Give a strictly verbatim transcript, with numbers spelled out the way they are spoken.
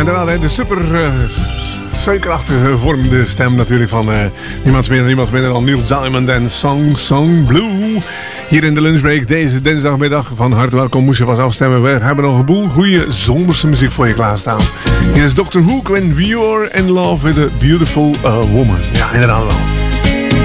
inderdaad, de super uh, suikerachtige vorm, de stem natuurlijk van uh, niemand meer, niemand minder dan Neil Diamond en Song Song Blue. Hier in de lunchbreak deze dinsdagmiddag. Van harte welkom, moest je vast afstemmen. We hebben nog een boel goede zomerse muziek voor je klaarstaan. Hier is doctor Hook when we are in love with a beautiful uh, woman. Ja, inderdaad wel.